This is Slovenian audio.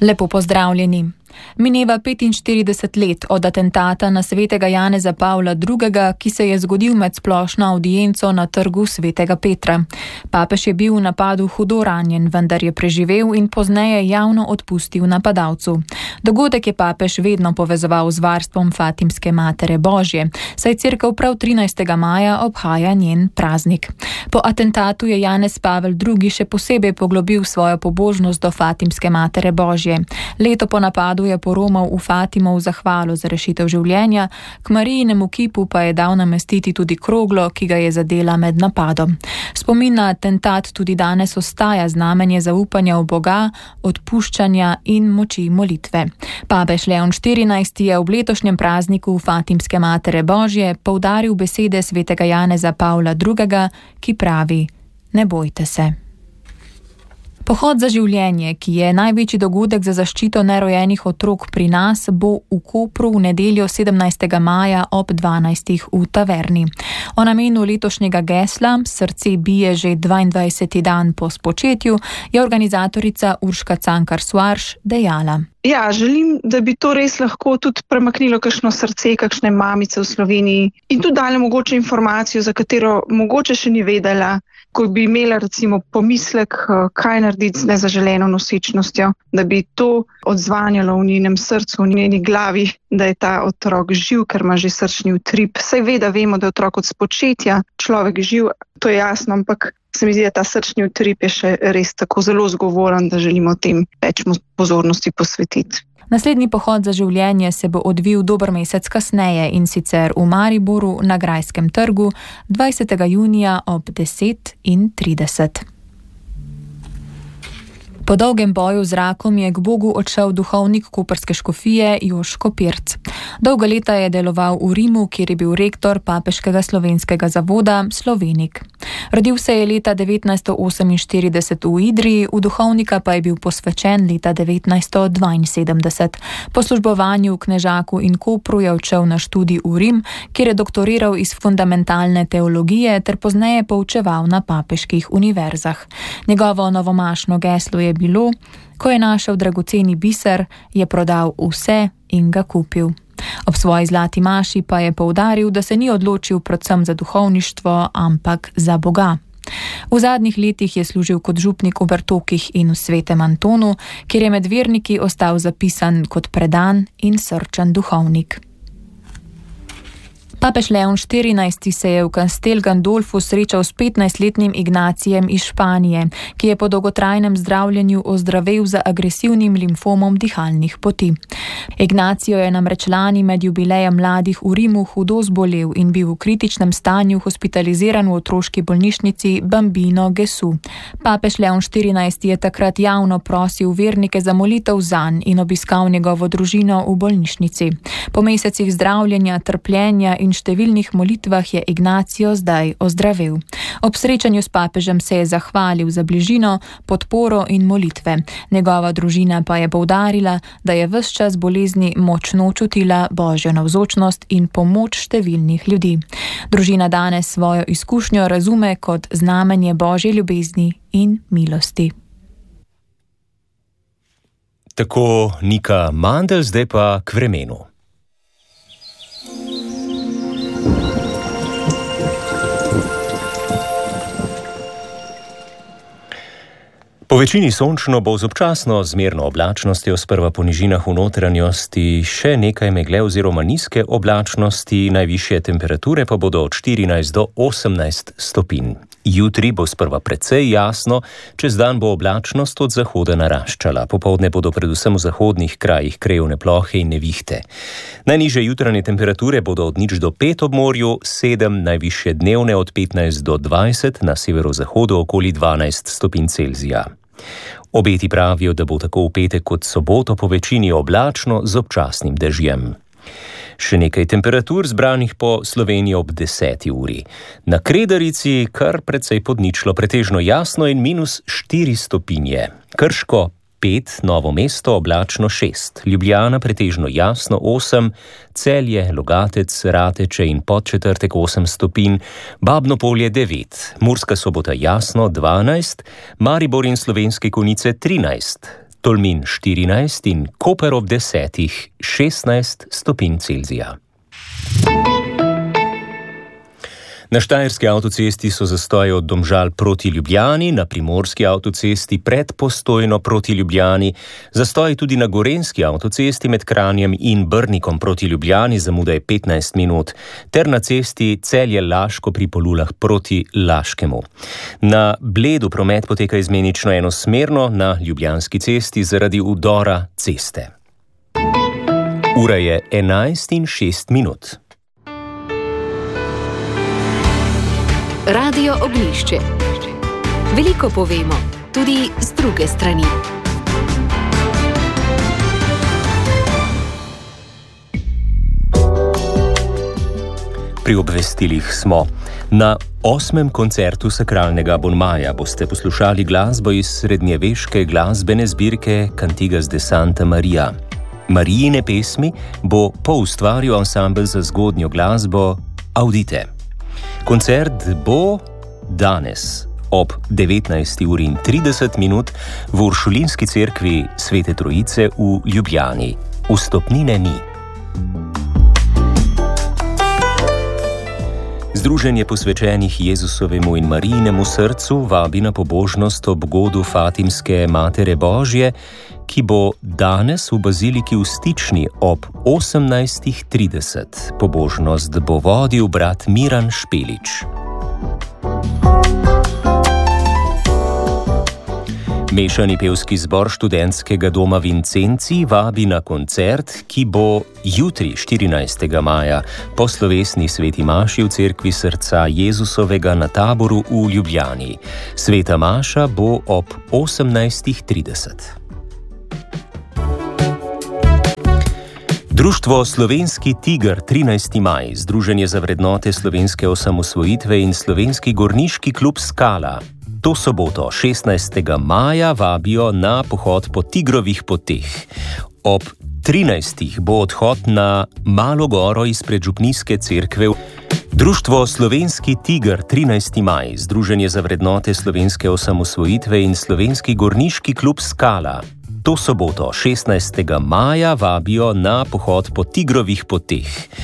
Lepo pozdravljeni. Mineva 45 let od atentata na svetega Janeza Pavla II., ki se je zgodil med splošno avdienco na trgu svetega Petra. Papež je bil v napadu hudo ranjen, vendar je preživel in pozneje javno odpustil napadalcu. Dogodek je papež vedno povezoval z varstvom Fatimske Matere Božje, saj cerkev prav 13. maja obhaja njen praznik. Po atentatu je Janez Pavel II. Še posebej poglobil svojo pobožnost do Fatimske Matere Božje. Leto po napadu je poromal v Fatimo v zahvalo za rešitev življenja, k Marijinemu kipu pa je dal namestiti tudi kroglo, ki ga je zadela med napadom. Spomin na atentat tudi danes ostaja znamenje zaupanja v Boga, odpuščanja in moči molitve. Papež Leon XIV. Je ob letošnjem prazniku Fatimske Matere Božje poudaril besede svetega Janeza Pavla II., ki pravi: ne bojte se. Pohod za življenje, ki je največji dogodek za zaščito nerojenih otrok pri nas, bo v Kopru v nedeljo 17. maja ob 12. v taverni. O namenu letošnjega gesla Srce bije že 22. dan po spočetju je organizatorica Urška Cankar-Suarš dejala. Ja, želim, da bi to res lahko tudi premaknilo kakšno srce, kakšne mamice v Sloveniji in tudi dali mogoče informacijo, za katero mogoče še ni vedela, ko bi imela recimo pomislek, kaj narediti z nezaželeno nosečnostjo, da bi to odzvanjalo v njenem srcu, v njeni glavi, da je ta otrok živ, ker ima že srčni utrip. Saj vemo, da je otrok od spočetja človek živ, to je jasno, ampak se mi zdi, da ta srčni utrip je še res tako zelo zgovoren, da želimo tem več pozornosti posvetiti. Naslednji pohod za življenje se bo odvil dober mesec kasneje in sicer v Mariboru na Grajskem trgu 20. junija ob 10:30. Po dolgem boju z rakom je k Bogu odšel duhovnik koprske škofije Jožko Pirc. Dolga leta je deloval v Rimu, kjer je bil rektor Papeškega slovenskega zavoda Slovenik. Rodil se je leta 1948 v Idriji, v duhovnika pa je bil posvečen leta 1972. Po službovanju v Knežaku in Kopru je odšel na študij v Rim, kjer je doktoriral iz fundamentalne teologije ter pozneje poučeval na papeških univerzah. Njegovo novomašno geslo je bilo: ko je našel dragoceni biser, je prodal vse in ga kupil. Ob svoji zlati maši pa je poudaril, da se ni odločil predvsem za duhovništvo, ampak za Boga. V zadnjih letih je služil kot župnik v Bertokih in v Svetem Antonu, kjer je med verniki ostal zapisan kot predan in srčen duhovnik. Papež Leon XIV. Se je v Castel Gandolfu srečal s 15-letnim Ignacijem iz Španije, ki je po dolgotrajnem zdravljenju ozdravel za agresivnim limfomom dihalnih poti. Ignacijo je namreč lani med jubilejem mladih v Rimu hudo zbolel in bil v kritičnem stanju hospitaliziran v otroški bolnišnici Bambino Gesù. Papež Leon XIV. Je takrat javno prosil vernike za molitev zanj in obiskal njegovo družino v bolnišnici. Po mesecih zdravljenja, trpljenja in številnih molitvah je Ignacijo zdaj ozdravel. Ob srečanju s papežem se je zahvalil za bližino, podporo in molitve. Njegova družina pa je poudarila, da je ves čas bolezni močno čutila Božjo navzočnost in pomoč številnih ljudi. Družina danes svojo izkušnjo razume kot znamenje Božje ljubezni in milosti. Tako Nika Mandl, zdaj pa k vremenu. Po večini sončno bo z občasno zmerno oblačnostjo, sprva po nižinah v notranjosti še nekaj megle oziroma nizke oblačnosti, najvišje temperature pa bodo od 14 do 18 stopinj. Jutri bo sprva precej jasno, čez dan bo oblačnost od zahoda naraščala. Popoldne bodo predvsem v zahodnih krajih krajevne plohe in nevihte. Najnižje jutranje temperature bodo od 0 do 5 ob morju, 7 najvišje dnevne od 15 do 20, na severozahodu okoli 12 stopinj Celzija. Obeti pravijo, da bo tako v petek kot soboto po večini oblačno z občasnim dežjem. Še nekaj temperatur zbranih po Sloveniji ob 10. uri. Na Kredarici kar precej pod ničlo, pretežno jasno in -4 stopinje. Krško 5, Novo mesto oblačno 6, Ljubljana pretežno jasno 8, Celje, Logatec, Rateče in Podčetrtek 8 stopinj, Babno Polje 9, Murska Sobota jasno 12, Maribor in Slovenske Konjice 13, Tolmin 14 in Koper ob 10 16 stopinj Celzija. Na štajerski avtocesti so zastoji od Domžal proti Ljubljani, na primorski avtocesti pred Postojno proti Ljubljani, zastoji tudi na gorenjski avtocesti med Kranjem in Brnikom proti Ljubljani, zamuda je 15 minut, ter na cesti Celje-Laško pri Polulah proti Laškemu. Na Bledu promet poteka izmenično enosmerno, na Ljubljanski cesti zaradi vdora ceste. Ura je 11:06. Radio Ognjišče. Veliko povemo, tudi z druge strani. Pri obvestilih smo. Na 8. koncertu sakralnega Bonmaja boste poslušali glasbo iz srednjeveške glasbene zbirke Cantigas de Santa Maria. Marijine pesmi bo poustvaril ansambel za zgodnjo glasbo Audite. Koncert bo danes ob 19:30 v Uršulinski cerkvi Svete Trojice v Ljubljani. Vstopnine ni. Združenje posvečenih Jezusovemu in Marijinemu srcu vabi na pobožnost ob godu Fatimske Matere Božje, ki bo danes v baziliki v Stični ob 18:30. Pobožnost bo vodil brat Miran Špelič. Mešani pevski zbor študentskega doma Vincenci vabi na koncert, ki bo jutri 14. maja po slovesni sveti maši v cerkvi srca Jezusovega na Taboru v Ljubljani. Sveta maša bo ob 18:30. Društvo Slovenski tiger 13. maj, Združenje za vrednote slovenske osamosvojitve in Slovenski gorniški klub Skala to soboto 16. maja vabijo na pohod po Tigrovih poteh. Ob 13. bo odhod na Malo goro izpred župnijske cerkve. Društvo Slovenski tiger 13. maj, Združenje za vrednote slovenske osamosvojitve in Slovenski gorniški klub Skala to soboto 16. maja vabijo na pohod po Tigrovih poteh.